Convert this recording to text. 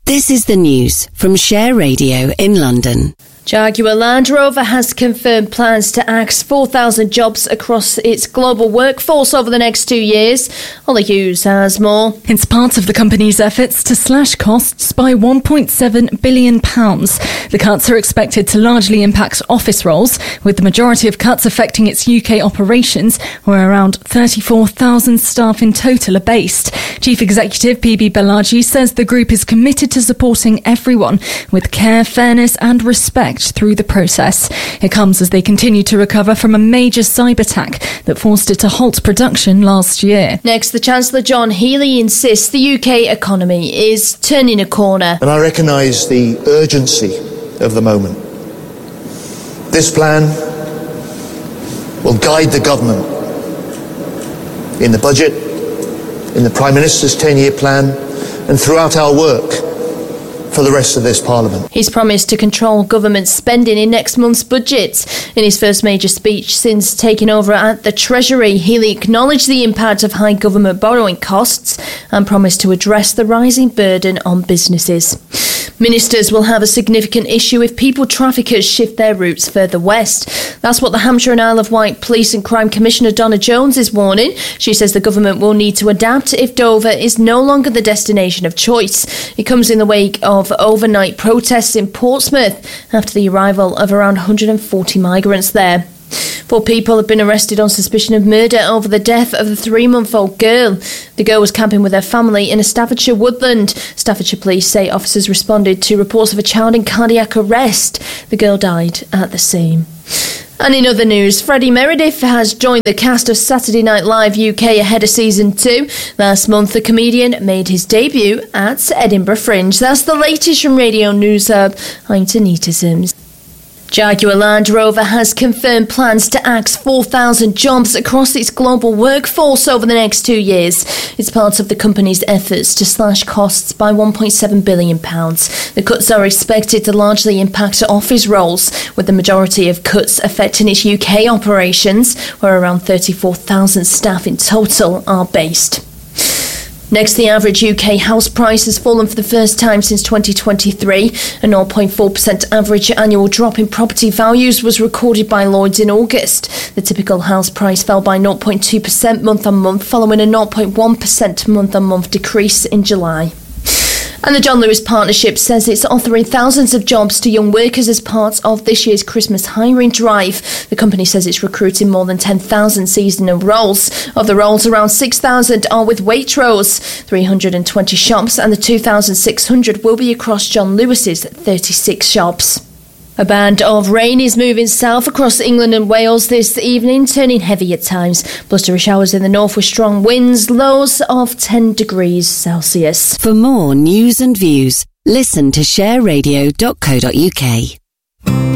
This is the news from Share Radio in London. Jaguar Land Rover has confirmed plans to axe 4,000 jobs across its global workforce over the next 2 years. Ollie Hughes has more. It's part of the company's efforts to slash costs by £1.7 billion. The cuts are expected to largely impact office roles, with the majority of cuts affecting its UK operations, where around 34,000 staff in total are based. Chief Executive PB Balaji says the group is committed to supporting everyone with care, fairness and respect through the process. It comes as they continue to recover from a major cyber attack that forced it to halt production last year. Next, the Chancellor John Healey insists the UK economy is turning a corner. And I recognise the urgency of the moment. This plan will guide the government in the budget, in the Prime Minister's 10-year plan, and throughout our work for the rest of this Parliament. He's promised to control government spending in next month's budget. In his first major speech since taking over at the Treasury, Healey acknowledged the impact of high government borrowing costs and promised to address the rising burden on businesses. Ministers will have a significant issue if people traffickers shift their routes further west. That's what the Hampshire and Isle of Wight Police and Crime Commissioner Donna Jones is warning. She says the government will need to adapt if Dover is no longer the destination of choice. It comes in the wake of overnight protests in Portsmouth after the arrival of around 140 migrants there. 4 people have been arrested on suspicion of murder over the death of the 3-month-old girl. The girl was camping with her family in a Staffordshire woodland. Staffordshire police say officers responded to reports of a child in cardiac arrest. The girl died at the scene. And in other news, Freddie Meredith has joined the cast of Saturday Night Live UK ahead of season 2. Last month, the comedian made his debut at Edinburgh Fringe. That's the latest from Radio News Hub. I'm Tanita Sims. Jaguar Land Rover has confirmed plans to axe 4,000 jobs across its global workforce over the next 2 years. It's part of the company's efforts to slash costs by £1.7 billion. The cuts are expected to largely impact office roles, with the majority of cuts affecting its UK operations, where around 34,000 staff in total are based. Next, the average UK house price has fallen for the first time since 2023. A 0.4% average annual drop in property values was recorded by Lloyds in August. The typical house price fell by 0.2% month-on-month, following a 0.1% month-on-month decrease in July. And the John Lewis Partnership says it's offering thousands of jobs to young workers as part of this year's Christmas hiring drive. The company says it's recruiting more than 10,000 seasonal roles. Of the roles, around 6,000 are with Waitrose, 320 shops, and the 2,600 will be across John Lewis's 36 shops. A band of rain is moving south across England and Wales this evening, turning heavy at times. Blustery showers in the north with strong winds, lows of 10 degrees Celsius. For more news and views, listen to shareradio.co.uk.